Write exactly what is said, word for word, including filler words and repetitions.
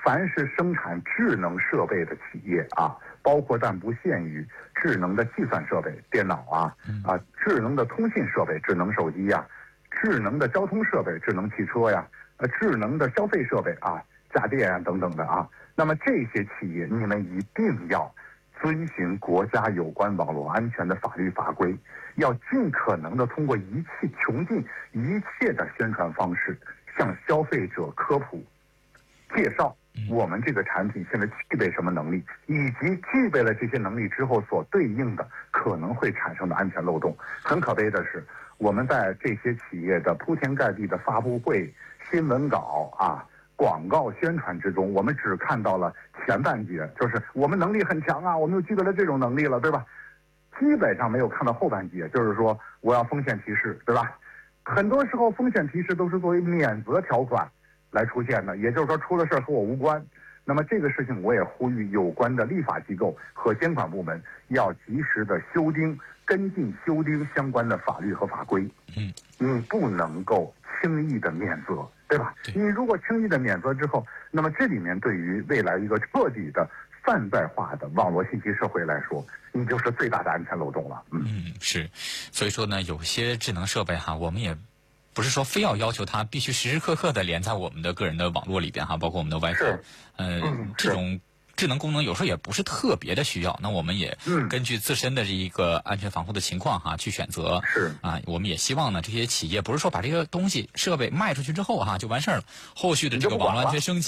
凡是生产智能设备的企业啊，包括但不限于智能的计算设备、电脑啊啊，智能的通信设备、智能手机呀、智能的交通设备、智能汽车呀，呃，智能的消费设备啊，家电啊等等的啊。那么这些企业，你们一定要遵循国家有关网络安全的法律法规，要尽可能的通过一切穷尽一切的宣传方式，向消费者科普、介绍我们这个产品现在具备什么能力，以及具备了这些能力之后所对应的可能会产生的安全漏洞。很可悲的是，我们在这些企业的铺天盖地的发布会、新闻稿啊、广告宣传之中，我们只看到了前半截，就是我们能力很强啊，我们又具备了这种能力了，对吧？基本上没有看到后半截，就是说我要风险提示，对吧？很多时候风险提示都是作为免责条款来出现的，也就是说出了事和我无关。那么这个事情我也呼吁有关的立法机构和监管部门要及时的修订、跟进修订相关的法律和法规。 嗯， 你不能够轻易的免责，对吧？你如果轻易的免责之后，那么这里面对于未来一个彻底的泛在化的网络信息社会来说，你就是最大的安全漏洞了。嗯， 嗯是，所以说呢，有些智能设备哈，我们也不是说非要要求它必须时时刻刻的连在我们的个人的网络里边哈，包括我们的 WiFi， 呃、嗯，这种智能功能有时候也不是特别的需要，那我们也根据自身的这一个安全防护的情况哈去选择。 是啊，我们也希望呢，这些企业不是说把这个东西设备卖出去之后哈就完事儿了，后续的这个网络安全升级。